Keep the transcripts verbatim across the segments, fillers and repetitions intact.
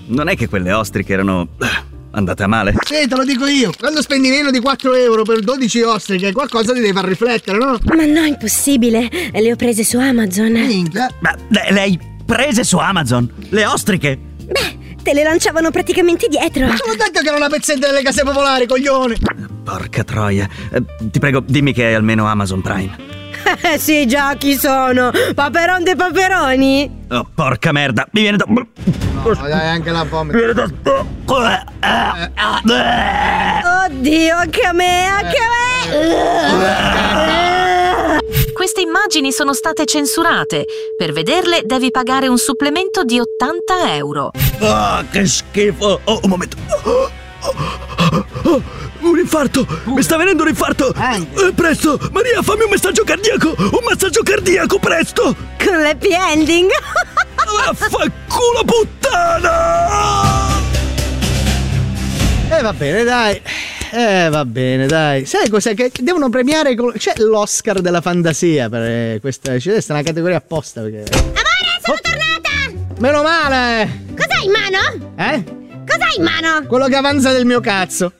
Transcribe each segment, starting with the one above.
non è che quelle ostriche erano andate a male? Sì, te lo dico io. Quando spendi meno di quattro euro per dodici ostriche, qualcosa ti deve far riflettere, no? Ma no, impossibile. Le ho prese su Amazon. Minchia. Ma le, le hai prese su Amazon? Le ostriche? Beh, te le lanciavano praticamente dietro. Ma sono detto che era una pezzetta delle case popolari, coglione. Porca troia. Eh, ti prego, dimmi che hai almeno Amazon Prime. Eh sì, già, chi sono? Paperon dei paperoni? Oh, porca merda, mi viene da... No, dai, anche la vomito. Mi viene da... Oddio, anche a me, anche a me! Queste immagini sono state censurate. Per vederle devi pagare un supplemento di ottanta euro. Ah, che schifo. Oh, un momento. Oh, oh, oh. Un infarto! Mi sta venendo un infarto! Eh, presto! Maria, fammi un messaggio cardiaco! Un massaggio cardiaco, presto! Con l'happy ending! Vaffanculo puttana! Eh, va bene, dai. Eh, va bene, dai. Sai cos'è? Che devono premiare... Col... C'è l'Oscar della fantasia per questa... C'è una categoria apposta perché... Amore, sono oh. tornata! Meno male! Cos'hai in mano? Eh? Cos'hai in mano? Quello che avanza del mio cazzo.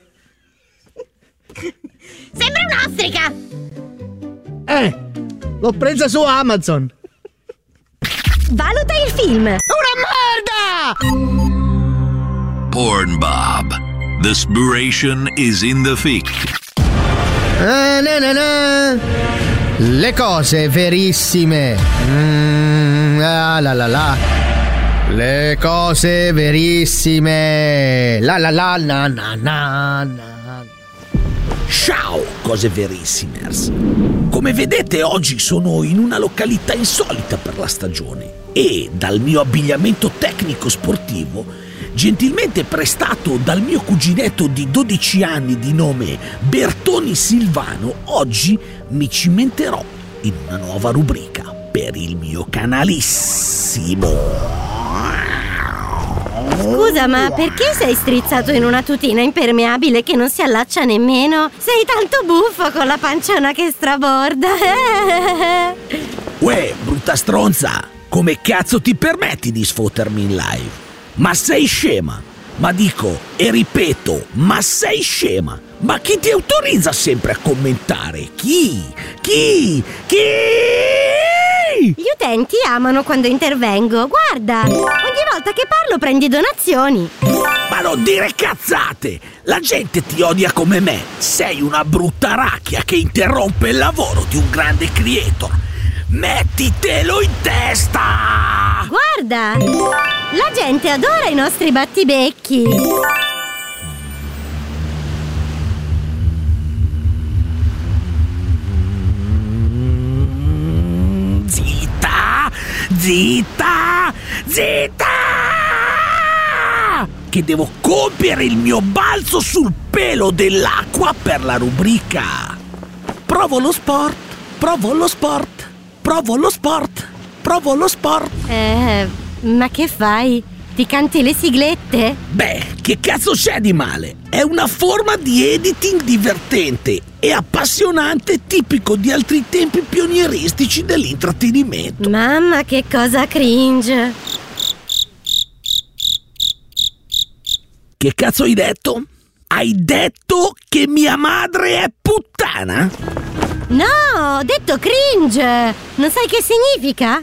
Sembra un'ostrica! Eh, l'ho presa su Amazon. Valuta il film. Una merda! Pornbob. The inspiration is in the fic. Ah, na, na, na. Le cose verissime. Mm, la la la la. Le cose verissime. La la la na na na na. Ciao, cose verissimers. Come vedete oggi sono in una località insolita per la stagione e dal mio abbigliamento tecnico sportivo, gentilmente prestato dal mio cuginetto di dodici anni di nome Bertoni Silvano, oggi mi cimenterò in una nuova rubrica per il mio canalissimo. Scusa, ma perché sei strizzato in una tutina impermeabile che non si allaccia nemmeno? Sei tanto buffo con la panciona che straborda. Uè, brutta stronza, come cazzo ti permetti di sfottermi in live? Ma sei scema? Ma dico e ripeto, ma sei scema? Ma chi ti autorizza sempre a commentare? Chi? Chi? Chi? Gli utenti amano quando intervengo. Guarda, ogni volta che parlo prendi donazioni. Ma non dire cazzate! La gente ti odia come me. Sei una brutta racchia che interrompe il lavoro di un grande creator. Mettitelo in testa! Guarda, la gente adora i nostri battibecchi. Zitta! Zitta! Zitta! Che devo compiere il mio balzo sul pelo dell'acqua per la rubrica. Provo lo sport, provo lo sport, provo lo sport, provo lo sport. Eh, ma che fai? Ti canti le siglette? Beh, che cazzo c'è di male? È una forma di editing divertente e appassionante, tipico di altri tempi pionieristici dell'intrattenimento. Mamma, che cosa cringe. Che cazzo hai detto? Hai detto che mia madre è puttana? No, ho detto cringe. Non sai che significa?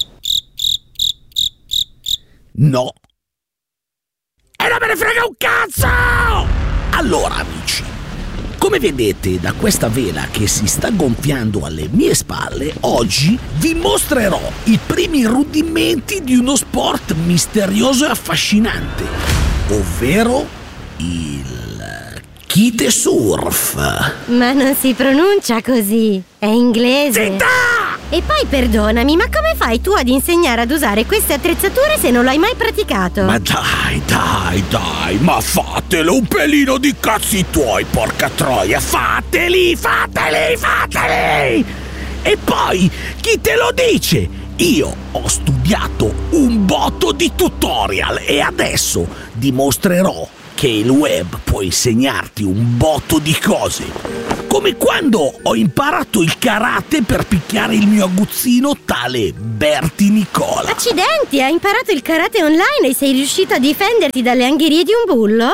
No. E non me ne frega un cazzo! Allora, amici, come vedete da questa vela che si sta gonfiando alle mie spalle, oggi vi mostrerò i primi rudimenti di uno sport misterioso e affascinante, ovvero il kitesurf. Ma non si pronuncia così, è inglese. Zitta! E poi perdonami, ma come fai tu ad insegnare ad usare queste attrezzature se non l'hai mai praticato? Ma dai, dai, dai, ma fatelo un pelino di cazzi tuoi, porca troia, fateli, fateli, fateli! E poi, chi te lo dice? Io ho studiato un botto di tutorial e adesso dimostrerò che che il web può insegnarti un botto di cose. Come quando ho imparato il karate per picchiare il mio aguzzino tale Berti Nicola. Accidenti, hai imparato il karate online e sei riuscito a difenderti dalle angherie di un bullo?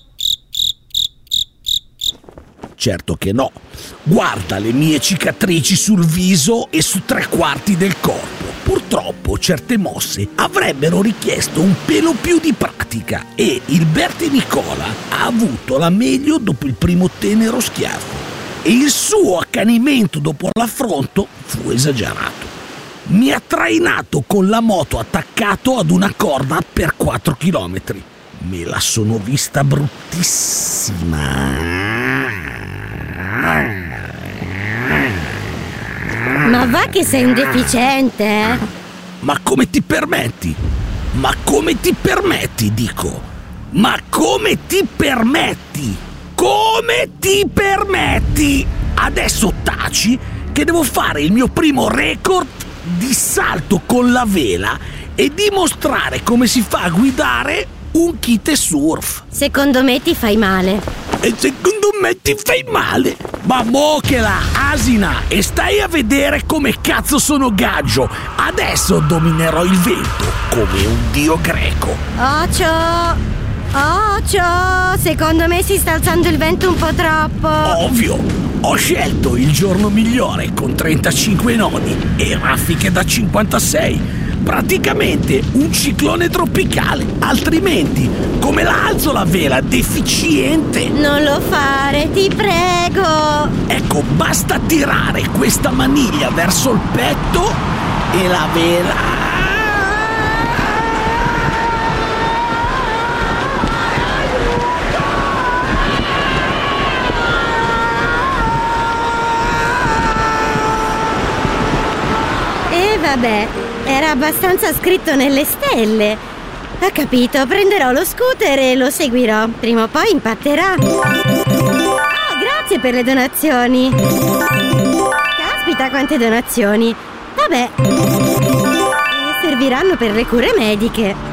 Certo che no. Guarda le mie cicatrici sul viso e su tre quarti del corpo. Purtroppo certe mosse avrebbero richiesto un pelo più di pratica e il Berti Nicola ha avuto la meglio dopo il primo tenero schiaffo e il suo accanimento dopo l'affronto fu esagerato. Mi ha trainato con la moto attaccato ad una corda per quattro chilometri. Me la sono vista bruttissima. Ma va che sei un deficiente, eh? Ma come ti permetti? Ma come ti permetti, dico? Ma come ti permetti? Come ti permetti? Adesso taci che devo fare il mio primo record di salto con la vela e dimostrare come si fa a guidare un kite surf. Secondo me ti fai male. E secondo me ti fai male. Ma mo che la asina, e stai a vedere come cazzo sono gaggio. Adesso dominerò il vento come un dio greco. Ocio! Ocio! Secondo me si sta alzando il vento un po' troppo. Ovvio, ho scelto il giorno migliore con trentacinque nodi e raffiche da cinquantasei. Praticamente un ciclone tropicale. Altrimenti, come la alzo la vela deficiente? Non lo fare, ti prego. Ecco, basta tirare questa maniglia verso il petto e la vela... E vabbè, era abbastanza scritto nelle stelle. Ho capito, prenderò lo scooter e lo seguirò. Prima o poi impatterà. Oh, grazie per le donazioni. Caspita, quante donazioni. Vabbè, serviranno per le cure mediche.